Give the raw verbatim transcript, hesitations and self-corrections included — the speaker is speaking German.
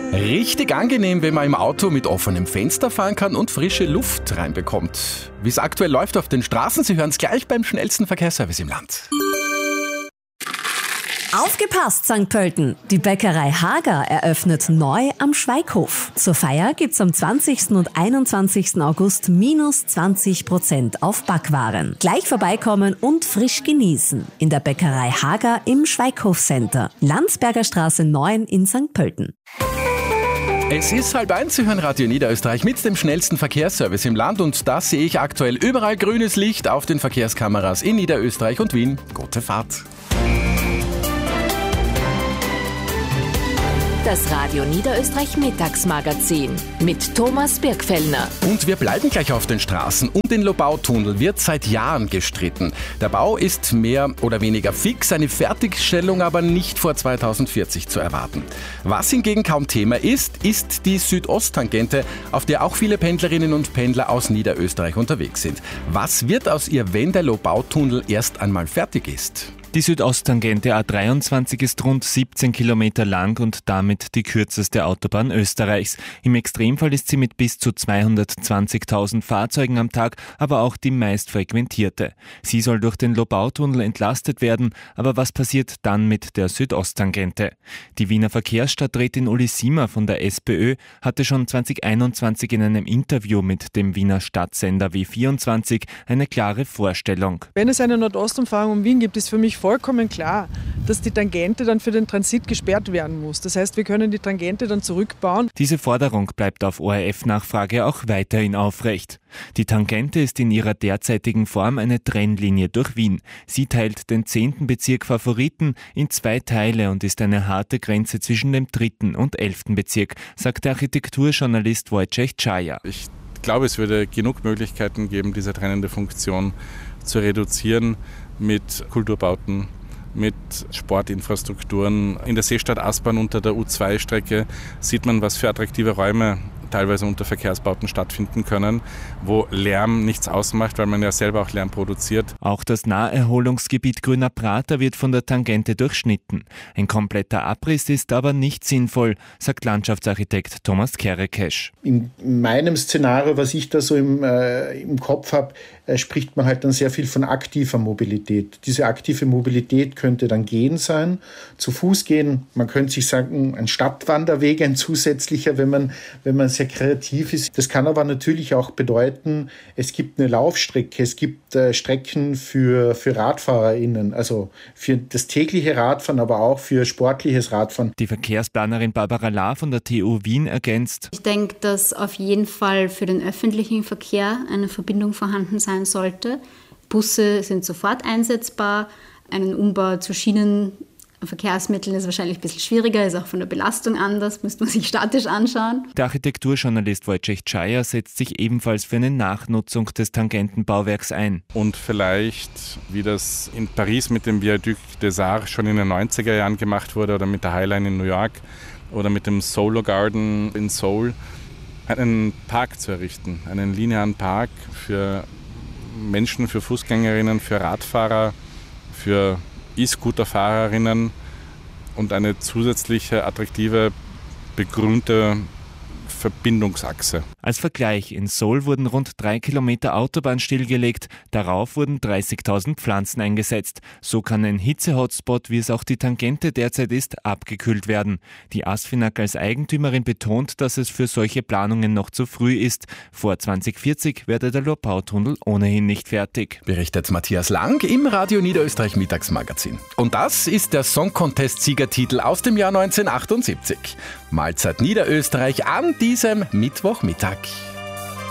Richtig angenehm, wenn man im Auto mit offenem Fenster fahren kann und frische Luft reinbekommt. Wie es aktuell läuft auf den Straßen, Sie hören es gleich beim schnellsten Verkehrsservice im Land. Aufgepasst, Sankt Pölten! Die Bäckerei Hager eröffnet neu am Schweighof. Zur Feier gibt's am zwanzigsten und einundzwanzigsten August minus zwanzig Prozent auf Backwaren. Gleich vorbeikommen und frisch genießen. In der Bäckerei Hager im Schweighof Center. Landsberger Straße neun in Sankt Pölten. Es ist halb eins, Sie hören Radio Niederösterreich mit dem schnellsten Verkehrsservice im Land und da sehe ich aktuell überall grünes Licht auf den Verkehrskameras in Niederösterreich und Wien. Gute Fahrt! Das Radio Niederösterreich Mittagsmagazin mit Thomas Birkfellner. Und wir bleiben gleich auf den Straßen. Um den Lobau-Tunnel wird seit Jahren gestritten. Der Bau ist mehr oder weniger fix, eine Fertigstellung aber nicht vor zweitausendvierzig zu erwarten. Was hingegen kaum Thema ist, ist die Südosttangente, auf der auch viele Pendlerinnen und Pendler aus Niederösterreich unterwegs sind. Was wird aus ihr, wenn der Lobau-Tunnel erst einmal fertig ist? Die Südosttangente A dreiundzwanzig ist rund siebzehn Kilometer lang und damit die kürzeste Autobahn Österreichs. Im Extremfall ist sie mit bis zu zweihundertzwanzigtausend Fahrzeugen am Tag aber auch die meist frequentierte. Sie soll durch den Lobau-Tunnel entlastet werden, aber was passiert dann mit der Südosttangente? Die Wiener Verkehrsstadträtin Uli Siemer von der SPÖ hatte schon zweitausendeinundzwanzig in einem Interview mit dem Wiener Stadtsender W vierundzwanzig eine klare Vorstellung. Wenn es eine Nordostumfahrung um Wien gibt, ist für mich vollkommen klar, dass die Tangente dann für den Transit gesperrt werden muss. Das heißt, wir können die Tangente dann zurückbauen. Diese Forderung bleibt auf O R F-Nachfrage auch weiterhin aufrecht. Die Tangente ist in ihrer derzeitigen Form eine Trennlinie durch Wien. Sie teilt den zehnten Bezirk Favoriten in zwei Teile und ist eine harte Grenze zwischen dem dritten und elften Bezirk, sagt der Architekturjournalist Wojciech Czaja. Ich glaube, es würde genug Möglichkeiten geben, diese trennende Funktion zu reduzieren mit Kulturbauten, mit Sportinfrastrukturen. In der Seestadt Aspern unter der U zwei Strecke sieht man, was für attraktive Räume teilweise unter Verkehrsbauten stattfinden können, wo Lärm nichts ausmacht, weil man ja selber auch Lärm produziert. Auch das Naherholungsgebiet Grüner Prater wird von der Tangente durchschnitten. Ein kompletter Abriss ist aber nicht sinnvoll, sagt Landschaftsarchitekt Thomas Kerekesch. In meinem Szenario, was ich da so im, äh, im Kopf habe, äh, spricht man halt dann sehr viel von aktiver Mobilität. Diese aktive Mobilität könnte dann gehen sein, zu Fuß gehen. Man könnte sich sagen, ein Stadtwanderweg, ein zusätzlicher, wenn man, wenn man sehr kreativ ist. Das kann aber natürlich auch bedeuten, es gibt eine Laufstrecke, es gibt äh, Strecken für, für RadfahrerInnen, also für das tägliche Radfahren, aber auch für sportliches Radfahren. Die Verkehrsplanerin Barbara Lahr von der T U Wien ergänzt: Ich denke, dass auf jeden Fall für den öffentlichen Verkehr eine Verbindung vorhanden sein sollte. Busse sind sofort einsetzbar, einen Umbau zu Schienen Verkehrsmitteln ist wahrscheinlich ein bisschen schwieriger, ist auch von der Belastung anders, müsste man sich statisch anschauen. Der Architekturjournalist Wojciech Czaja setzt sich ebenfalls für eine Nachnutzung des Tangentenbauwerks ein. Und vielleicht, wie das in Paris mit dem Viaduc des Arts schon in den neunziger Jahren gemacht wurde oder mit der Highline in New York oder mit dem Solo Garden in Seoul, einen Park zu errichten, einen linearen Park für Menschen, für Fußgängerinnen, für Radfahrer, für E-Scooter-Fahrerinnen und eine zusätzliche, attraktive, begrünte Verbindungsachse. Als Vergleich, in Seoul wurden rund drei Kilometer Autobahn stillgelegt, darauf wurden dreißigtausend Pflanzen eingesetzt. So kann ein Hitze-Hotspot, wie es auch die Tangente derzeit ist, abgekühlt werden. Die ASFINAG als Eigentümerin betont, dass es für solche Planungen noch zu früh ist. Vor zwanzig vierzig werde der Lobau-Tunnel ohnehin nicht fertig. Berichtet Matthias Lang im Radio Niederösterreich Mittagsmagazin. Und das ist der Song Contest-Siegertitel aus dem Jahr neunzehnhundertachtundsiebzig. Mahlzeit Niederösterreich an diesem Mittwochmittag.